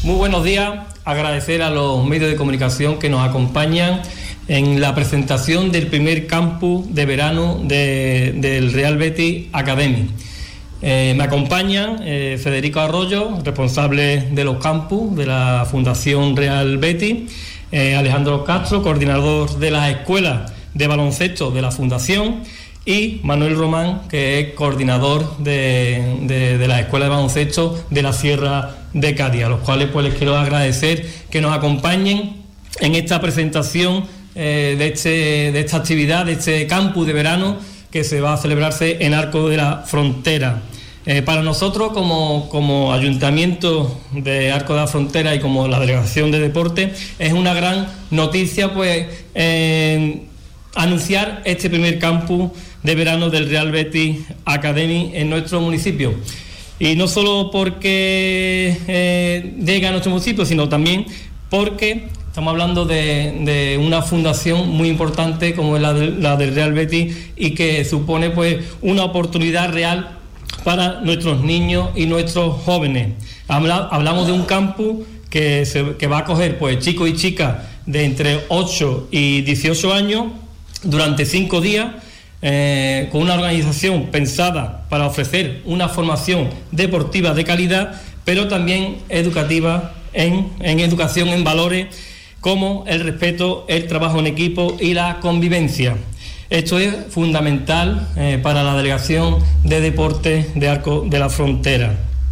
Muy buenos días, agradecer a los medios de comunicación que nos acompañan en la presentación del primer campus de verano del Real Betis Academy. Me acompañan Federico Arroyo, responsable de los campus de la Fundación Real Betis, Alejandro Castro, coordinador de las escuelas de baloncesto de la Fundación, y Manuel Román, que es coordinador de la escuela de baloncesto de la Sierra de Cádiz, a los cuales pues les quiero agradecer que nos acompañen en esta presentación de esta actividad, de este campus de verano que se va a celebrarse en Arco de la Frontera. Para nosotros como Ayuntamiento de Arco de la Frontera y como la Delegación de Deporte es una gran noticia pues anunciar este primer campus de verano del Real Betis Academy en nuestro municipio. Y no solo porque llega a nuestro municipio, sino también porque estamos hablando de una fundación muy importante como es la del Real Betis, y que supone pues una oportunidad real para nuestros niños y nuestros jóvenes. Hablamos de un campus que va a acoger pues chicos y chicas de entre 8 y 18 años durante 5 días, con una organización pensada para ofrecer una formación deportiva de calidad, pero también educativa en educación en valores como el respeto, el trabajo en equipo y la convivencia. Esto es fundamental para la Delegación de Deportes de Arco de la Frontera.